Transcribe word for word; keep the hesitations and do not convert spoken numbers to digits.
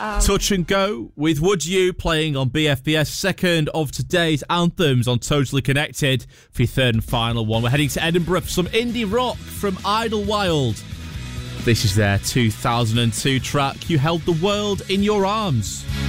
Um, Touch and Go with Would You playing on B F B S, second of today's anthems on Totally Connected for your third and final one. We're heading to Edinburgh for some indie rock from Idlewild. This is their two thousand two track, You Held the World in Your Arms.